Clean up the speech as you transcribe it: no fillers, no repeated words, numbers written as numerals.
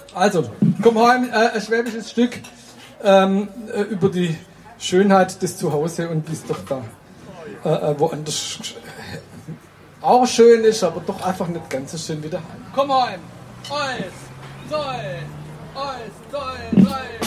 Also, komm heim, ein schwäbisches Stück über die Schönheit des Zuhause und wie es doch da woanders auch schön ist, aber doch einfach nicht ganz so schön wie daheim. Komm heim! Eins, zwei, drei.